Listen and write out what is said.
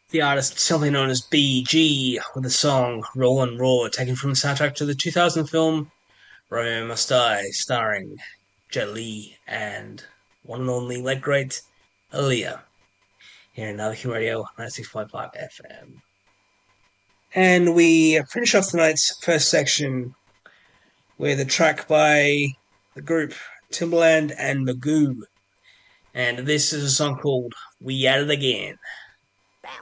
the artist simply known as BG with the song Rollin' Roar, taken from the soundtrack to the 2000 film Romeo Must Die, starring Jet Li and one and only late great Aaliyah. Here in Alchemy Radio 96.5 FM. And we finish off tonight's first section with a track by the group Timbaland and Magoo. And this is a song called We At It Again.